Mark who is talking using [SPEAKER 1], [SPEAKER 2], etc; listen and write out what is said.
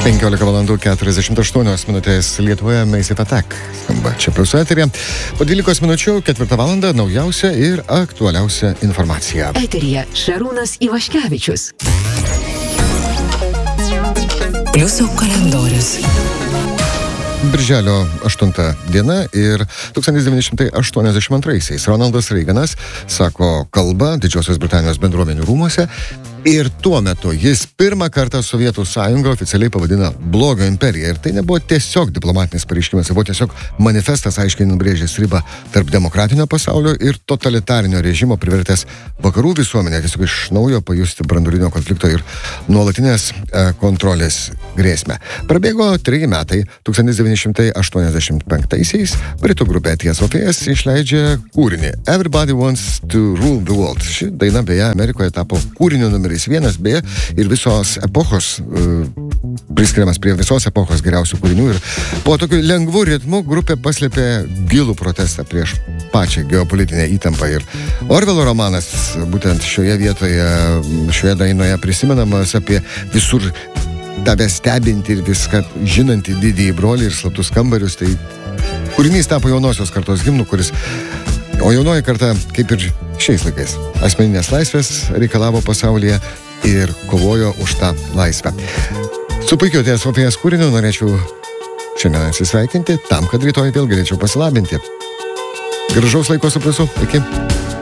[SPEAKER 1] 15:48 Lietuvoje Massive Attack skamba čia Pliuso eteryje. Po 12 minučių 4 valandą naujausia ir aktualiausia informacija.
[SPEAKER 2] Eteryje Šarūnas Ivaškevičius. Pliuso kalendorius.
[SPEAKER 1] Birželio 8 diena ir 1982-aisiais Ronaldas Reiganas sako kalbą Didžiosios Britanijos bendruomenių rūmuose ir tuo metu jis pirmą kartą Sovietų sąjungą oficialiai pavadina blogio imperija. Ir tai nebuvo tiesiog diplomatinis pareiškimas, tai buvo tiesiog manifestas aiškiai nubrėžęs ribą tarp demokratinio pasaulio ir totalitarinio režimo, privertęs vakarų visuomenę tiesiog iš naujo pajusti branduolinio konflikto ir nuolatinės kontrolės grėsmę. Prabėgo 3 metai. 1985-aisiais Britų grupė Tears for Fears išleidžia kūrinį Everybody Wants to Rule the World. Ši daina beje Amerikoje tapo kūrinio numeris 1, beje, ir visos epochos, priskiriamas prie visos epochos geriausių kūrinių. Ir po tokiu lengvu ritmu grupė paslėpė gilų protestą prieš pačią geopolitinę įtampą. Ir Orvelo romanas būtent šioje vietoje, šioje dainoje prisimenamas apie visur tave stebinti ir viską žinantį didįjį brolį ir slaptus kambarius. Tai kūrinys tapo jaunosios kartos himnu, o jaunoji karta, kaip ir šiais laikais, asmeninės laisvės reikalavo pasaulyje ir kovojo už tą laisvę. Su puikiu Tears for Fears kūriniu norėčiau šiandien atsisveikinti, tam, kad rytoj vėl galėčiau pasilabinti. Gražaus laiko su Pliusu. Iki.